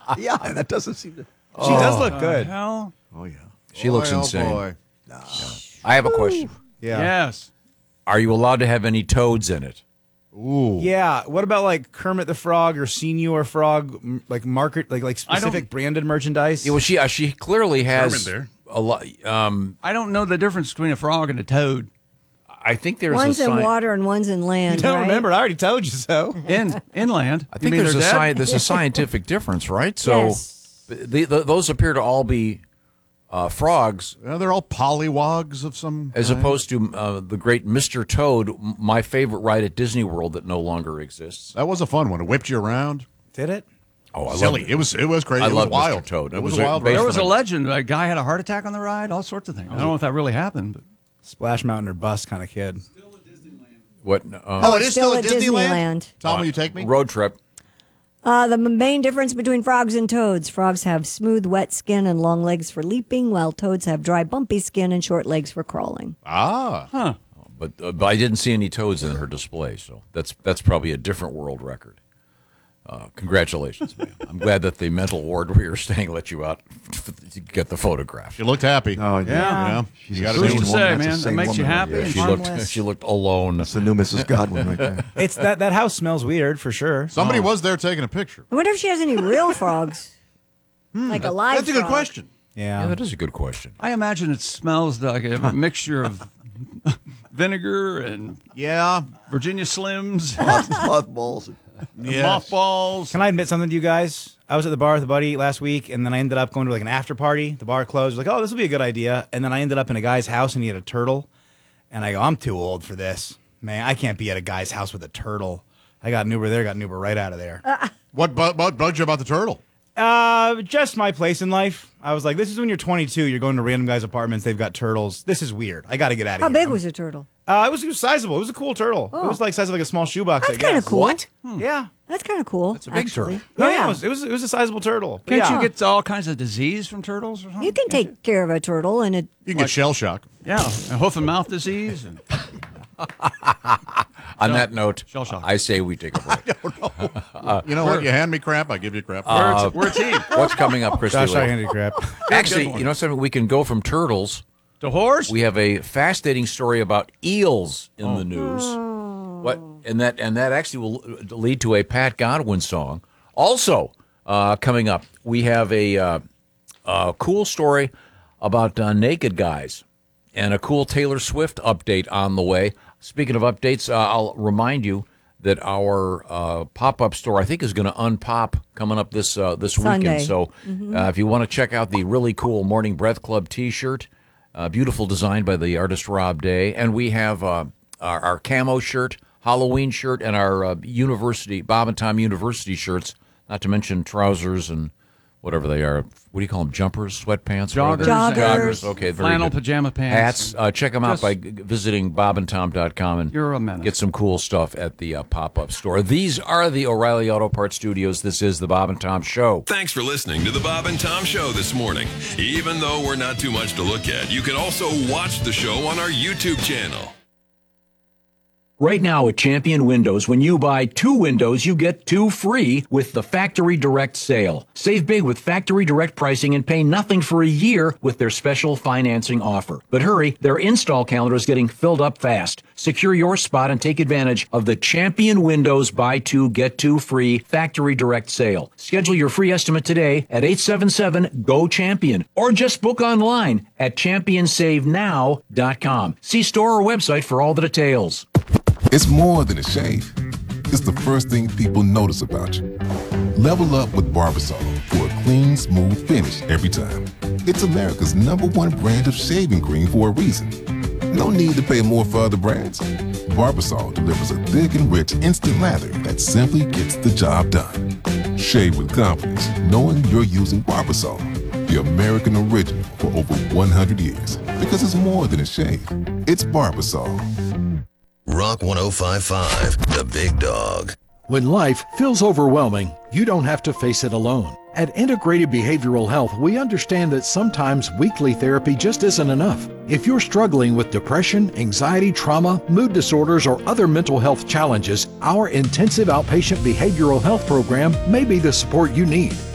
Yeah, that doesn't seem to. She does look good. Hell, Oh, yeah. She looks insane. Boy. I have a question. Yeah. yes. Are you allowed to have any toads in it? Ooh. Yeah. What about like Kermit the Frog or Senior Frog, like market, like specific branded merchandise? Yeah, well, she clearly has Kermit a lot. I don't know the difference between a frog and a toad. I think there's One's a in sign. water and one's in land. You don't right? remember? I already told you so. Inland. I think You mean there's a they're dead? there's a scientific difference, right? So Yes. those appear to all be frogs, They're all pollywogs of some as kind. opposed to the great Mr. Toad, my favorite ride at Disney World that no longer exists. That was a fun one. It whipped you around. Did it? Oh, I Silly. love It was crazy. I it was love Mr. wild. Toad. It It was was a wild based ride. There was a on legend. A guy had a heart attack on the ride. All sorts of things. I don't know if that really happened, but Splash Mountain or bust kind of kid. what Oh, it is still Still at at Disneyland? Disneyland. Tom, will you take me? road trip. The main difference between frogs and toads: frogs have smooth, wet skin and long legs for leaping, while toads have dry, bumpy skin and short legs for crawling. Ah. But I didn't see any toads in her display, so that's probably a different world record. Congratulations, man. I'm glad that the mental ward where you're staying let you out to get the photograph. She looked happy. Oh, yeah. You know? She's You a gotta who's do to sane it. say, woman. That's a man? That sane makes you woman. happy. Yeah, She Harmless. looked alone. That's the new Mrs. Godwin right there. It's that house smells weird for sure. Somebody was there taking a picture. I wonder if she has any real frogs, like a live That's a good frog. question. Yeah, Yeah. that is a good question. I imagine it smells like a mixture of vinegar and Yeah. Virginia Slims, Mothballs. Yes. mothballs. Can I admit something to you guys? I was at the bar with a buddy last week, and then I ended up going to like an after party. The bar closed. Like, oh, this will be a good idea. And then I ended up in a guy's house, and he had a turtle. And I go, I'm too old for this. Man, I can't be at a guy's house with a turtle. I got an Uber there, got an Uber right out of there. What bugged you about the turtle? Just my place in life. I was like, this is when you're 22, you're going to random guys' apartments, they've got turtles. This is weird. I got to get out of How here. big was the turtle? It was sizable. It was a cool turtle. It was like size of like a small shoebox, That's I guess. kind of cool. What? Yeah. That's kind of cool. That's a big actually. turtle. No, yeah. yeah, it was a sizable turtle. But Can't yeah. you get all kinds of disease from turtles or something? You can take care of a turtle, and it. You can get shell shock. Yeah, and hoof and mouth disease. And On that note, Shell shock. I say we take a break. You know what? You hand me crap, I give you crap. we're a team. What's coming up, Christy Gosh, I Lee? handed crap. Actually, one. you know something? We can go from turtles. The horse? We have a fascinating story about eels in the news. What? And that actually will lead to a Pat Godwin song. Also, coming up, we have a cool story about naked guys and a cool Taylor Swift update on the way. Speaking of updates, I'll remind you that our pop-up store, I think, is going to unpop coming up this Sunday. weekend. So if you want to check out the really cool Morning Breath Club T-shirt, beautiful design by the artist Rob Day, and we have our camo shirt, Halloween shirt, and our Bob and Tom University shirts, not to mention trousers and whatever they are. What do you call them? Jumpers, sweatpants? Joggers. Joggers. Okay, very Flannel good. pajama pants. Hats. Check them out Just- by visiting bobandtom.com and You're a menace. get some cool stuff at the pop-up store. These are the O'Reilly Auto Parts Studios. This is the Bob and Tom Show. Thanks for listening to the Bob and Tom Show this morning. Even though we're not too much to look at, you can also watch the show on our YouTube channel. Right now at Champion Windows, when you buy 2 windows, you get 2 free with the Factory Direct sale. Save big with Factory Direct pricing and pay nothing for a year with their special financing offer. But hurry, their install calendar is getting filled up fast. Secure your spot and take advantage of the Champion Windows buy 2, get 2 free Factory Direct sale. Schedule your free estimate today at 877-GO-CHAMPION or just book online at championsavenow.com. See store or website for all the details. It's more than a shave. It's the first thing people notice about you. Level up with Barbasol for a clean, smooth finish every time. It's America's #1 brand of shaving cream for a reason. No need to pay more for other brands. Barbasol delivers a thick and rich instant lather that simply gets the job done. Shave with confidence, knowing you're using Barbasol, the American original for over 100 years. Because it's more than a shave. It's Barbasol. Rock 105.5, The Big Dog. When life feels overwhelming, you don't have to face it alone. At Integrated Behavioral Health, we understand that sometimes weekly therapy just isn't enough. If you're struggling with depression, anxiety, trauma, mood disorders, or other mental health challenges, our intensive outpatient behavioral health program may be the support you need.